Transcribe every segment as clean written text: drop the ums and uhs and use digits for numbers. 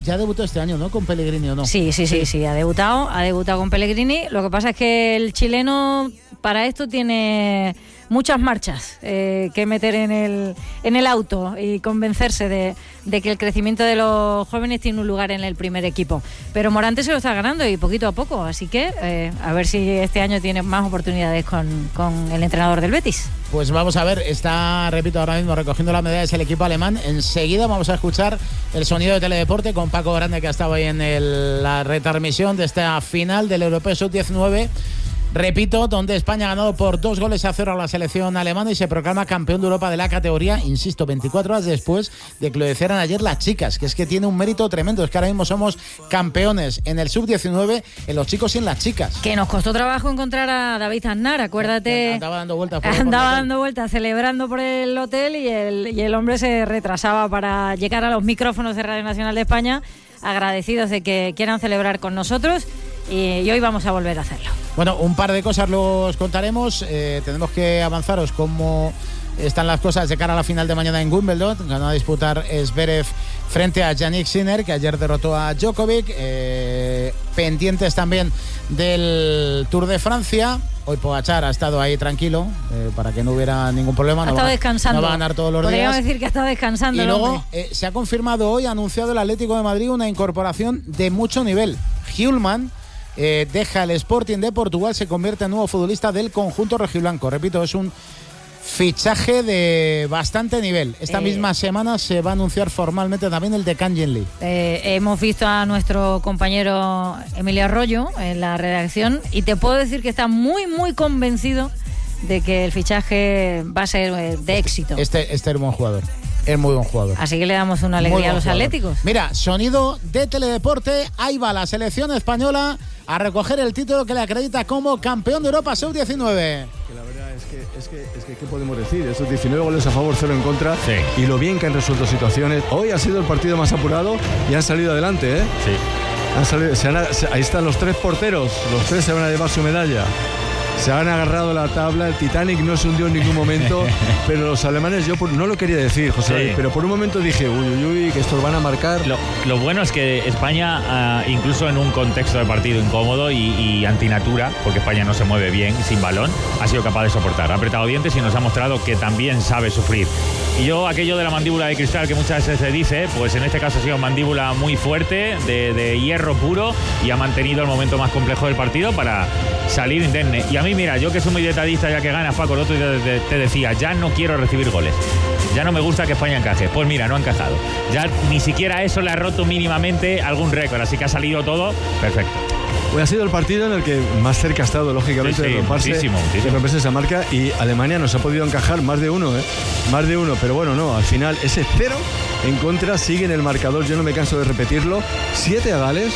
ya debutó este año, ¿no? Con Pellegrini, ¿o no? Sí, ha debutado con Pellegrini. Lo que pasa es que el chileno para esto tiene muchas marchas que meter en el auto y convencerse de que el crecimiento de los jóvenes tiene un lugar en el primer equipo. Pero Morante se lo está ganando y poquito a poco, así que a ver si este año tiene más oportunidades con el entrenador del Betis. Pues vamos a ver, está, repito, ahora mismo recogiendo las medallas el equipo alemán. Enseguida vamos a escuchar el sonido de Teledeporte con Paco Grande, que ha estado ahí en la retransmisión de esta final del Europeo Sub-19. Repito, donde España ha ganado por 2-0 a la selección alemana y se proclama campeón de Europa de la categoría, insisto, 24 horas después de que lo hicieran ayer las chicas, que es que tiene un mérito tremendo. Es que ahora mismo somos campeones en el Sub-19, en los chicos y en las chicas. Que nos costó trabajo encontrar a David Aznar, acuérdate. Andaba dando vueltas, celebrando por el hotel y el hombre se retrasaba para llegar a los micrófonos de Radio Nacional de España, agradecidos de que quieran celebrar con nosotros. Y hoy vamos a volver a hacerlo. Bueno, un par de cosas los contaremos. Tenemos que avanzaros cómo están las cosas de cara a la final de mañana en Wimbledon. Ganó a disputar Zverev frente a Jannik Sinner, que ayer derrotó a Djokovic. Pendientes también del Tour de Francia. Hoy Pogačar ha estado ahí tranquilo para que no hubiera ningún problema. Ha estado descansando. No va a ganar todos los días. Podríamos decir que ha estado descansando. Y luego se ha confirmado hoy, ha anunciado el Atlético de Madrid una incorporación de mucho nivel. Hjulmand deja el Sporting de Portugal, se convierte en nuevo futbolista del conjunto rojiblanco. Repito, es un fichaje de bastante nivel. Esta misma semana se va a anunciar formalmente también el de Kangin Lee. Hemos visto a nuestro compañero Emilio Arroyo en la redacción y te puedo decir que está muy, muy convencido de que el fichaje va a ser de éxito. Este es buen jugador. Es muy buen jugador. Así que le damos una alegría a los atléticos. Mira, sonido de Teledeporte. Ahí va la selección española a recoger el título que le acredita como campeón de Europa Sub-19. Que la verdad es que ¿qué podemos decir? Estos 19 goles a favor, 0 en contra. Sí. Y lo bien que han resuelto situaciones. Hoy ha sido el partido más apurado y han salido adelante, ¿eh? Sí. Ahí están los 3 porteros. Los 3 se van a llevar su medalla. Se han agarrado la tabla, el Titanic no se hundió en ningún momento, pero los alemanes, yo no lo quería decir, José David, pero por un momento dije, uy, que estos van a marcar. Lo bueno es que España, incluso en un contexto de partido incómodo y antinatura, porque España no se mueve bien sin balón, ha sido capaz de soportar. Ha apretado dientes y nos ha mostrado que también sabe sufrir. Y yo, aquello de la mandíbula de cristal que muchas veces se dice, pues en este caso ha sido mandíbula muy fuerte, de hierro puro, y ha mantenido el momento más complejo del partido para salir indemne. Y a mí, mira, yo que soy muy detallista, ya que gana Paco, el otro día te decía, ya no quiero recibir goles. Ya no me gusta que España encaje. Pues mira, no ha encajado. Ya ni siquiera eso le ha roto mínimamente algún récord, así que ha salido todo perfecto. Hoy ha sido el partido en el que más cerca ha estado, lógicamente, de romperse esa marca, y Alemania nos ha podido encajar más de uno, más de uno, pero bueno, no, al final ese 0 en contra sigue en el marcador, yo no me canso de repetirlo. 7 a Gales,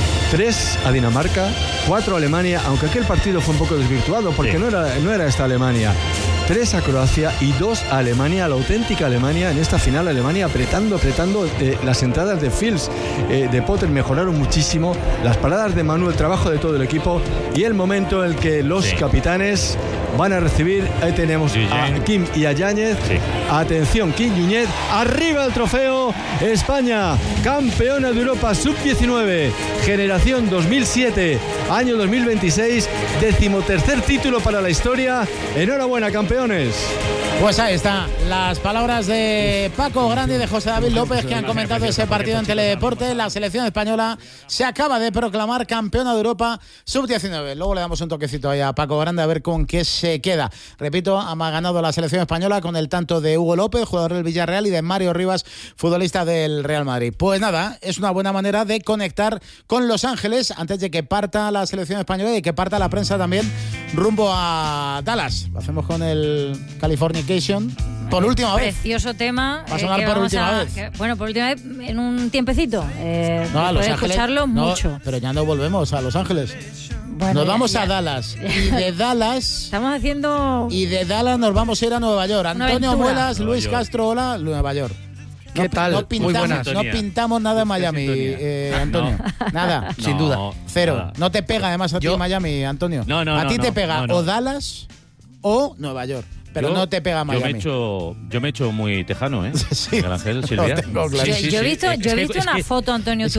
3 a Dinamarca, 4 a Alemania, aunque aquel partido fue un poco desvirtuado porque no era esta Alemania. 3 a Croacia y 2 a Alemania, la auténtica Alemania en esta final. Alemania apretando. Las entradas de Fields, de Potter mejoraron muchísimo, las paradas de Manu, el trabajo de todo el equipo y el momento en el que los capitanes van a recibir. Ahí tenemos a Kim y a Yáñez. Atención, Kim Yáñez, arriba el trofeo. España, campeona de Europa Sub-19, generación 2007, año 2026, 13º título para la historia. Enhorabuena, campeones. Pues ahí está, las palabras de Paco Grande y de José David López, que han comentado ese partido en Teledeporte. La selección española se acaba de proclamar campeona de Europa Sub-19. Luego le damos un toquecito ahí a Paco Grande a ver con qué se queda. Repito, ha ganado la selección española con el tanto de Hugo López, jugador del Villarreal, y de Mario Rivas, futbolista del Real Madrid. Pues nada, es una buena manera de conectar con Los Ángeles antes de que parta la selección española y que parta la prensa también rumbo a Dallas. Lo hacemos con el Californication por última vez. Precioso tema. Va a sonar por última vez. Bueno, por última vez en un tiempecito. No, a Los Ángeles, escucharlo mucho. Pero ya no volvemos a Los Ángeles. Bueno, nos vamos a Dallas. Y de Dallas. Estamos haciendo. Y de Dallas nos vamos a ir a Nueva York. Antonio Muelas, Luis Castro, hola, Nueva York. ¿Qué tal? No pintamos nada en Miami, Antonio. Nada. Sin duda. Cero. Nada. No te pega además a ti Miami, Antonio. A ti te pega o Dallas o Nueva York. Pero no te pega Miami. Yo me he hecho muy tejano, ¿eh? Sí. Miguel Ángel, Silvia. Yo he visto una foto, Antonio,